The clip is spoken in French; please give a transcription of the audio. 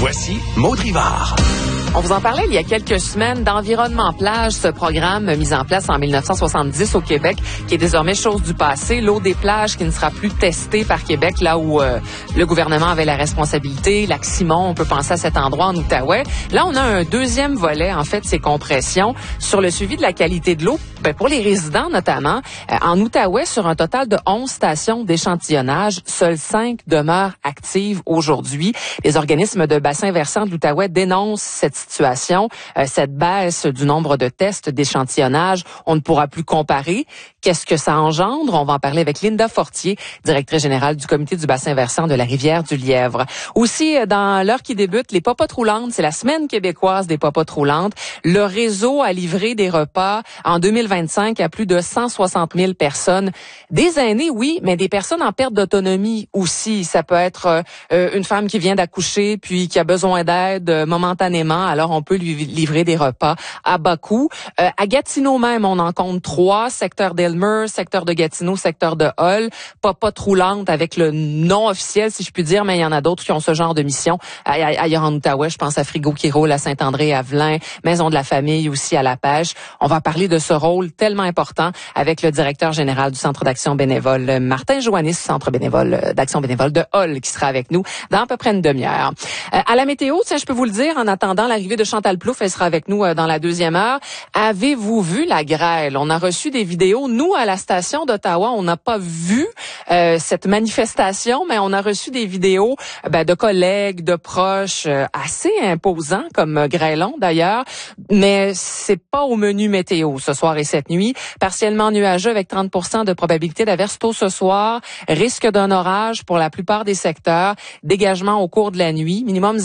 Voici Maud Rivard. On vous en parlait il y a quelques semaines d'Environnement Plage, ce programme mis en place en 1970 au Québec, qui est désormais chose du passé. L'eau des plages qui ne sera plus testée par Québec, là où le gouvernement avait la responsabilité. Lac-Simon, on peut penser à cet endroit en Outaouais. Là, on a un deuxième volet, en fait, ces compressions sur le suivi de la qualité de l'eau. Pour les résidents notamment, en Outaouais, sur un total de 11 stations d'échantillonnage, seules 5 demeurent actives aujourd'hui. Les organismes de bassin versant de l'Outaouais dénoncent cette situation, cette baisse du nombre de tests d'échantillonnage. On ne pourra plus comparer. Qu'est-ce que ça engendre? On va en parler avec Linda Fortier, directrice générale du comité du bassin versant de la rivière du Lièvre. Aussi, dans l'heure qui débute, les popotes roulantes, c'est la semaine québécoise des popotes roulantes. Le réseau a livré des repas en 2025 à plus de 160 000 personnes. Des aînés, oui, mais des personnes en perte d'autonomie aussi. Ça peut être une femme qui vient d'accoucher puis qui a besoin d'aide momentanément. Alors, on peut lui livrer des repas à bas coût. À Gatineau même, on en compte 3, secteur d'Elmer, secteur de Gatineau, secteur de Hull. Popote roulante avec le nom officiel, si je puis dire, mais il y en a d'autres qui ont ce genre de mission. Ailleurs en Outaouais, je pense à Frigo qui roule à Saint-André, à Velin, Maison de la Famille aussi à La Pêche. On va parler de ce rôle tellement important avec le directeur général du Centre d'action bénévole, Martin Joannis, Centre bénévole d'action bénévole de Hull, qui sera avec nous dans à peu près une demi-heure. À la météo, tiens, je peux vous le dire, en attendant l'arrivée de Chantal Plouffe, elle sera avec nous dans la deuxième heure. Avez-vous vu la grêle? On a reçu des vidéos. Nous, à la station d'Ottawa, on n'a pas vu cette manifestation, mais on a reçu des vidéos de collègues, de proches, assez imposants, comme grêlons d'ailleurs, mais c'est pas au menu météo ce soir et cette nuit. Partiellement nuageux avec 30% de probabilité d'averse tôt ce soir. Risque d'un orage pour la plupart des secteurs. Dégagement au cours de la nuit. Minimum